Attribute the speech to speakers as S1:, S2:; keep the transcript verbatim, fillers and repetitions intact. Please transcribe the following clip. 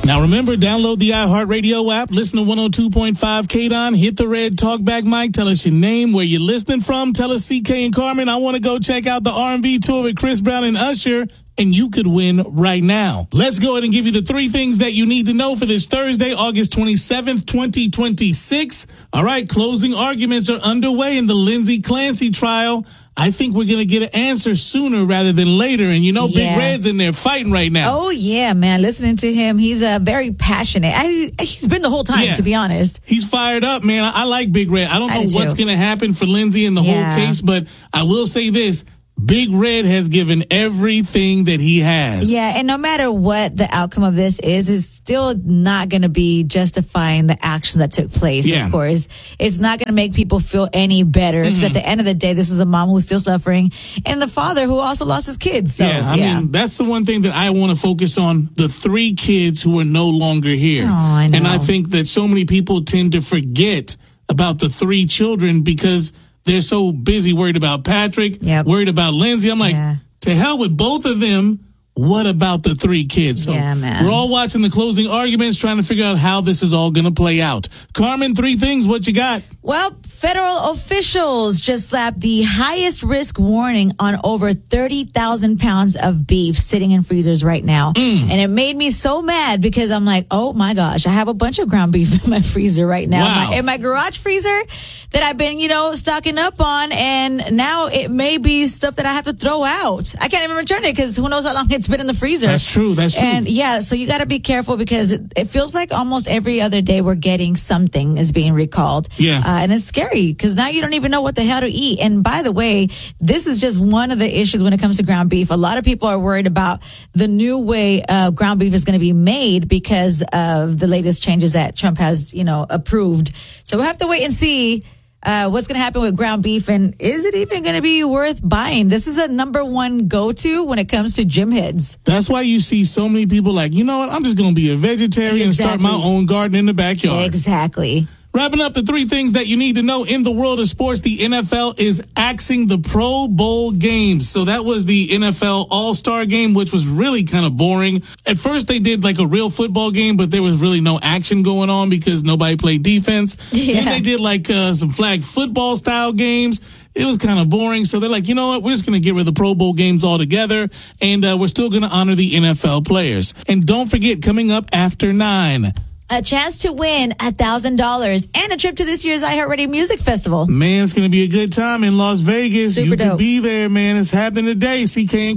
S1: Now, remember, download the iHeartRadio app, listen to one oh two point five K D O N, hit the red talkback mic, tell us your name, where you're listening from, tell us C K and Carmen, I want to go check out the R and B tour with Chris Brown and Usher, and you could win right now. Let's go ahead and give you the three things that you need to know for this Thursday, August twenty-seventh, twenty twenty-six. All right, closing arguments are underway in the Lindsay Clancy trial. I think we're going to get an answer sooner rather than later. And, you know,
S2: yeah.
S1: Big Red's in there fighting right now.
S2: Oh, yeah, man. Listening to him, he's uh, very passionate. I, he's been the whole time,
S1: yeah.
S2: to be honest.
S1: He's fired up, man. I, I like Big Red. I don't know
S2: I do
S1: what's going to happen for Lindsay in the
S2: yeah.
S1: whole case, but I will say this. Big Red has given everything that he has.
S2: Yeah, and no matter what the outcome of this is, it's still not going to be justifying the action that took place,
S1: yeah.
S2: of course. It's not going to make people feel any better, because mm-hmm. at the end of the day, this is a mom who's still suffering, and the father who also lost his kids. So,
S1: yeah, I
S2: yeah.
S1: mean, that's the one thing that I want to focus on, the three kids who are no longer here.
S2: Oh, I know.
S1: And I think that so many people tend to forget about the three children because they're so busy worried about Patrick,
S2: yep.
S1: worried about Lindsay. I'm like,
S2: yeah.
S1: to hell with both of them. What about the three kids? So
S2: yeah, man.
S1: We're all watching the closing arguments, trying to figure out how this is all going to play out. Carmen, three things. What you got?
S2: Well, federal officials just slapped the highest risk warning on over thirty thousand pounds of beef sitting in freezers right now.
S1: Mm.
S2: And it made me so mad because I'm like, oh my gosh, I have a bunch of ground beef in my freezer right now.
S1: Wow.
S2: My, in my garage freezer that I've been, you know, stocking up on. And now it may be stuff that I have to throw out. I can't even return it because who knows how long it's been in the freezer.
S1: That's true. That's true.
S2: And yeah, so you got to be careful because it, it feels like almost every other day we're getting something is being recalled.
S1: Yeah.
S2: Uh, and it's scary because now you don't even know what the hell to eat. And by the way, this is just one of the issues when it comes to ground beef. A lot of people are worried about the new way uh, ground beef is going to be made because of the latest changes that Trump has, you know, approved. So we'll have to wait and see Uh, what's going to happen with ground beef, and is it even going to be worth buying? This is a number one go-to when it comes to gym heads.
S1: That's why you see so many people like, you know what, I'm just going to be a vegetarian
S2: Exactly.
S1: and start my own garden in the backyard.
S2: Exactly.
S1: Wrapping up the three things that you need to know in the world of sports, the N F L is axing the Pro Bowl games. So that was the N F L All-Star game, which was really kind of boring. At first, they did like a real football game, but there was really no action going on because nobody played defense.
S2: Yeah.
S1: Then they did like uh, some flag football style games. It was kind of boring. So they're like, you know what? We're just going to get rid of the Pro Bowl games altogether. And uh, we're still going to honor the N F L players. And don't forget, coming up after nine,
S2: a chance to win one thousand dollars and a trip to this year's iHeartRadio Music Festival.
S1: Man, it's going to be a good time in Las Vegas.
S2: Super
S1: you can
S2: dope.
S1: be there, man. It's happening today. C K and